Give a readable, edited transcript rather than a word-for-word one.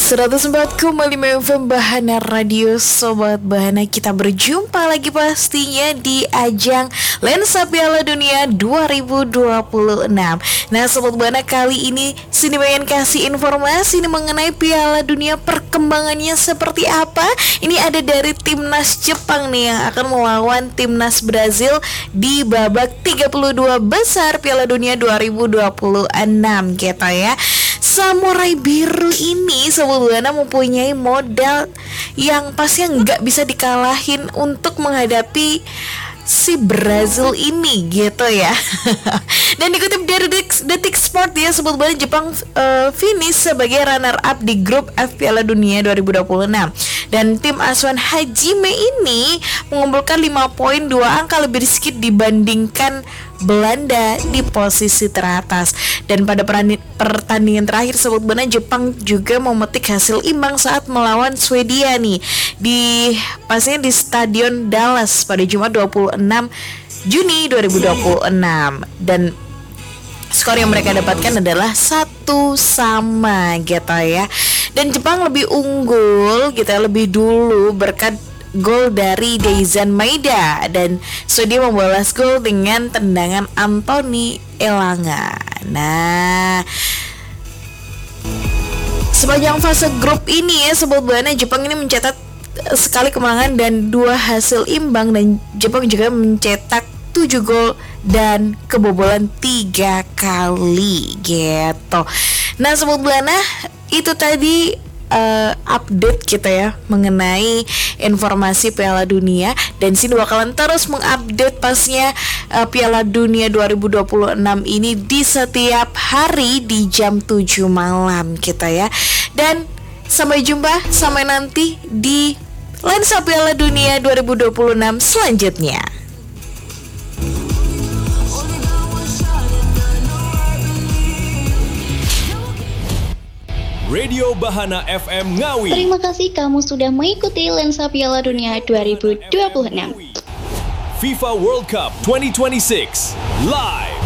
104,5 FM Bahana Radio. Sobat Bahana, kita berjumpa lagi pastinya di ajang Lensa Piala Dunia 2026. Nah Sobat Bahana, kali ini sini pengen kasih informasi nih mengenai Piala Dunia, perkembangannya seperti apa. Ini ada dari timnas Jepang nih yang akan melawan timnas Brazil di babak 32 besar Piala Dunia 2026 gitu ya. Samurai biru ini Sobat Bahana mempunyai modal yang pasti nggak bisa dikalahin untuk menghadapi si Brazil ini gitu ya. Dan dikutip dari Detik Sport ya Sobat Bahana, Jepang finish sebagai runner up di grup F Piala Dunia 2026. Dan tim asuhan Hajime ini mengumpulkan 5 poin, 2 angka lebih sedikit dibandingkan Belanda di posisi teratas. Dan pada pertandingan terakhir Sobat Bahana, Jepang juga memetik hasil imbang saat melawan Swedia nih pastinya di Stadion Dallas pada Jumat 26 Juni 2026. Dan skor yang mereka dapatkan adalah 1-1 gitu ya. Dan Jepang lebih unggul gitu ya, lebih dulu berkat gol dari Deizan Maeda, dan Swedia membalas gol dengan tendangan Anthony Elanga. Nah, sepanjang fase grup ini ya Sobat Bahana, Jepang ini mencetak sekali kemenangan dan 2 hasil imbang, dan Jepang juga mencetak 7 gol dan kebobolan 3 kali gitu. Nah Sobat Bahana, itu tadi update kita ya mengenai informasi Piala Dunia, dan sini bakalan terus mengupdate pasnya Piala Dunia 2026 ini di setiap hari di jam 7 malam kita ya. Dan sampai jumpa, sampai nanti di Lensa Piala Dunia 2026 selanjutnya. Radio Bahana FM Ngawi. Terima kasih kamu sudah mengikuti Lensa Piala Dunia 2026. FIFA World Cup 2026 live.